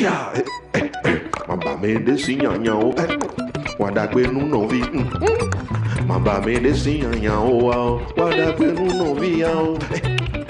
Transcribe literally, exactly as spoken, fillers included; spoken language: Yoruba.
Ia, mamba me desi nyanyao, wadakwe nu novi. Mamba me desi nyanyao, wadakwe nu novi yao.